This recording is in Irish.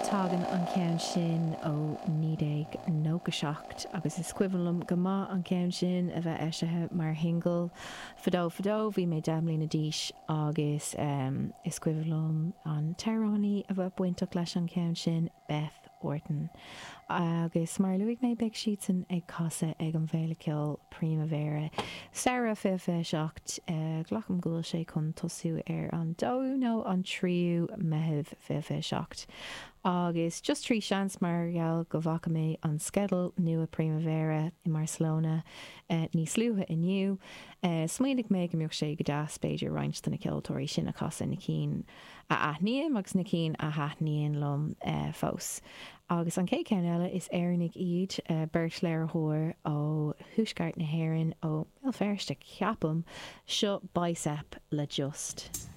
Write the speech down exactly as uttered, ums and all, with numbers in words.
tágan an ceann sin ó nídéag nó go seacht agus is cuilumm go maith an ceann sin a bheith eisithe mar hingal fadó fadó bhí mé damlí na díis agus um, is cuilumm an teránaí a bheith buintach leis an ceann sin Beth Orton agus mar luigh mé beag sítan ag casa ag an bhéile ceol Primavera Sarah fé fé seacht uh, ghlacham gúil sé chun tosú ar an dó nó an tríú meheh fé fé seacht agus just trí seans margheall go bhacha mé an skedal nua Primavera i Barcelona uh, níos luútha inniu uh, smaoinnig mé go mbeadh sé go deas beidir roinnt na ceoltóirí sin a casa na cín a aithníam agus na cín a haithníon lom uh, fós agus an cé ceann eile is éirnig iad uh, beirt léir thóir ó thuisceart na hÉireann ó mé fearste ceapam seo bicep le just.